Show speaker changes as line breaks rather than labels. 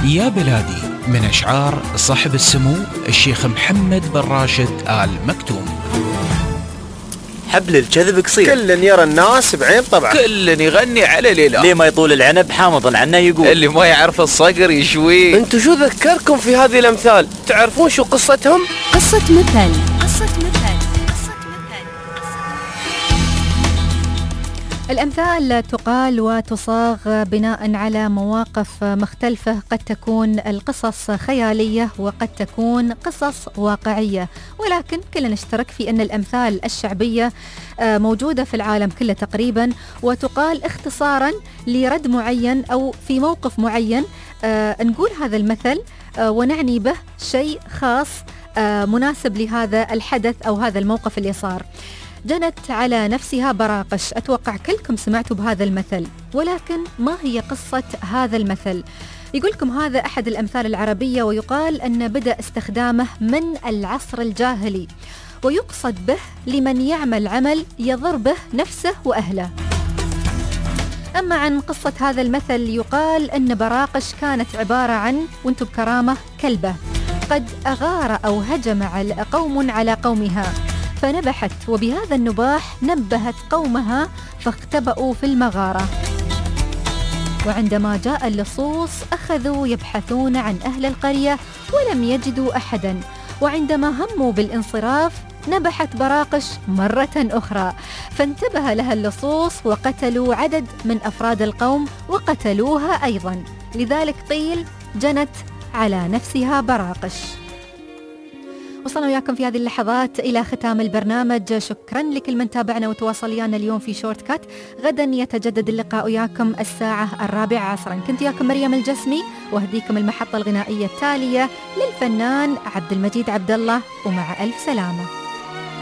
يا بلادي من أشعار صاحب السمو الشيخ محمد بن راشد آل مكتوم.
حبل الكذب قصير،
كل يرى الناس بعين طبعه،
كل يغني على ليلة،
ليه ما يطول العنب حامض عنا يقول،
اللي ما يعرف الصقر يشوي.
انتو شو ذكركم في هذه الأمثال؟ تعرفون شو قصتهم؟
قصة مثل. الأمثال تقال وتصاغ بناء على مواقف مختلفة، قد تكون القصص خيالية وقد تكون قصص واقعية، ولكن كلنا نشترك في أن الأمثال الشعبية موجودة في العالم كله تقريبا، وتقال اختصارا لرد معين أو في موقف معين نقول هذا المثل ونعني به شيء خاص مناسب لهذا الحدث أو هذا الموقف اللي صار. جنت على نفسها براقش، أتوقع كلكم سمعتوا بهذا المثل، ولكن ما هي قصة هذا المثل؟ يقولكم هذا أحد الأمثال العربية، ويقال أن بدأ استخدامه من العصر الجاهلي، ويقصد به لمن يعمل عمل يضر به نفسه وأهله. أما عن قصة هذا المثل يقال أن براقش كانت عبارة عن، وانتم بكرامة، كلبة قد أغار أو هجم قوم على قومها فنبحت، وبهذا النباح نبهت قومها فاختبأوا في المغارة، وعندما جاء اللصوص أخذوا يبحثون عن أهل القرية ولم يجدوا أحدا، وعندما هموا بالانصراف نبحت براقش مرة أخرى فانتبه لها اللصوص وقتلوا عدد من أفراد القوم وقتلوها أيضا، لذلك قيل جنت على نفسها براقش. وصلنا وياكم في هذه اللحظات إلى ختام البرنامج، شكرا لكل من تابعنا وتواصل ويانا اليوم في شورت كات. غدا يتجدد اللقاء وياكم الساعة 4 عصرا. كنت وياكم مريم الجسمي، وأهديكم المحطة الغنائية التالية للفنان عبد المجيد عبد الله، ومع ألف سلامة.